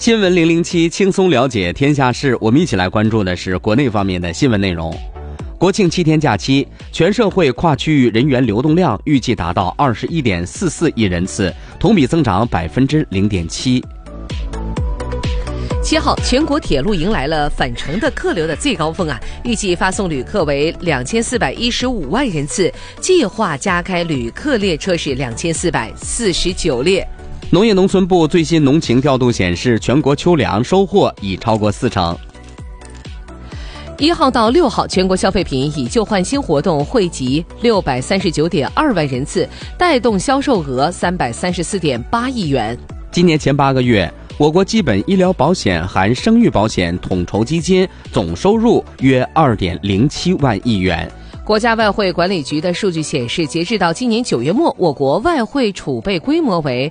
新闻007轻松了解天下事，我们一起来关注的是国内方面的新闻内容。国庆7天假期，全社会跨区域人员流动量预计达到21.44亿人次，同比增长0.7%。 7号，全国铁路迎来了返程的客流的最高峰预计发送旅客为2415万人次，计划加开旅客列车是2449列。 农业农村部最新农情调度显示，全国秋粮收获已超过40%。 1号到6号，全国消费品以旧换新活动惠及639.2万人次，带动销售额334.8亿元。 今年前8个月，我国基本医疗保险含生育保险统筹基金总收入约2.07万亿元。 国家外汇管理局的数据显示，截至到今年9月末，我国外汇储备规模为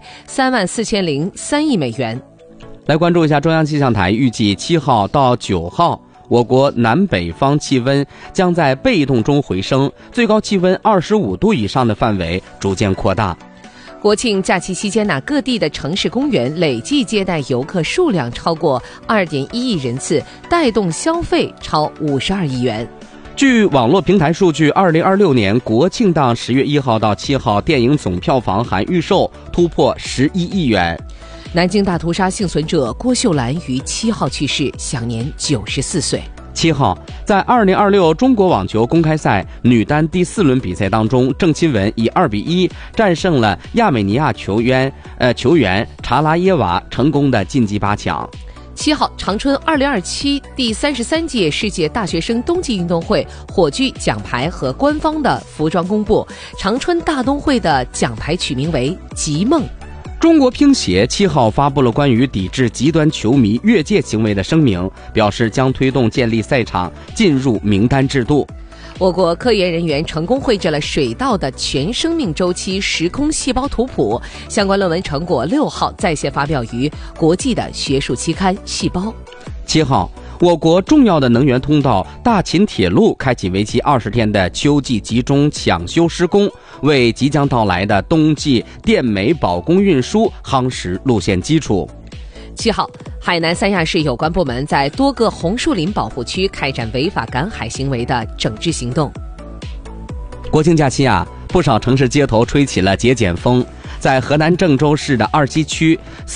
34003亿美元。 来关注一下中央气象台预计7号到9号，我国南北方气温将在被动中回升，最高气温25度以上的范围逐渐扩大。 国庆假期期间各地的城市公园累计接待游客数量超过2.1亿人次，带动消费超52亿元。 据网络平台数据，2026年国庆档10月1号到7号电影总票房含预售突破11亿元。 南京大屠杀幸存者郭秀兰于7号去世，享年94岁。 7号，在2026中国网球公开赛女单第4轮比赛当中，郑钦文以2-1战胜了亚美尼亚球员查拉耶娃，成功的晋级8强。 7号，长春2027第33届世界大学生冬季运动会火炬奖牌和官方的服装公布，长春大冬会的奖牌取名为极梦。 中国乒协7号发布了关于抵制极端球迷越界行为的声明，表示将推动建立赛场进入名单制度。 我国科研人员成功绘制了水稻的全生命周期时空细胞图谱，相关论文成果6号在线发表于国际的学术期刊《细胞》。 7号，我国重要的能源通道大秦铁路开启为期20天的秋季集中抢修施工，为即将到来的冬季电煤保供运输夯实路线基础。 7号，海南三亚市有关部门在多个红树林保护区开展违法赶海行为的整治行动。 国庆假期不少城市街头吹起了节俭风。在河南郑州市的27区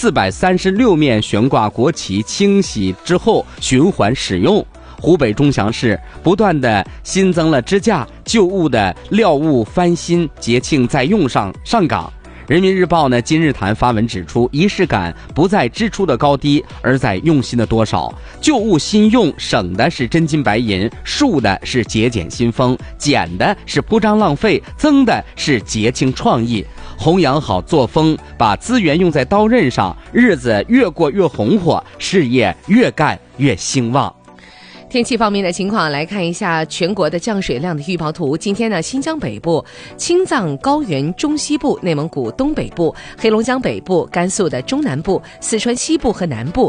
436面悬挂国旗清洗之后循环使用。湖北钟祥市不断的新增了支架，旧物的料物翻新，节庆再用上岗。人民日报今日谈发文指出，仪式感不在支出的高低，而在用心的多少。旧物新用，省的是真金白银，树的是节俭新风，减的是铺张浪费，增的是节庆创意。弘扬好作风，把资源用在刀刃上，日子越过越红火，事业越干越兴旺。 天气方面的情况，来看一下全国的降水量的预报图。今天新疆北部、青藏高原中西部、内蒙古东北部、黑龙江北部、甘肃的中南部、四川西部和南部